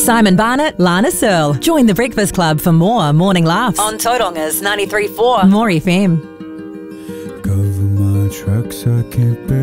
Simon Barnett, Lana Searle. Join the Breakfast Club for more morning laughs. On Tauranga 93.4 More FM. Cover my tracks, I can't bear